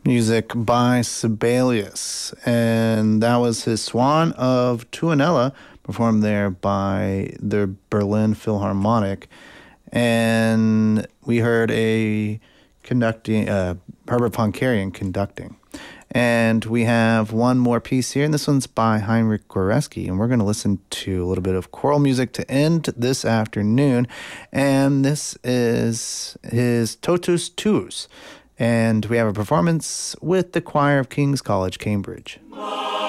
Music by Sibelius. And that was his Swan of Tuonela, performed there by the Berlin Philharmonic. And we heard a conducting, Herbert von Karajan conducting. And we have one more piece here, and this one's by Heinrich Goreski, and we're going to listen to a little bit of choral music to end this afternoon. And this is his Totus Tuus. And we have a performance with the choir of King's College, Cambridge.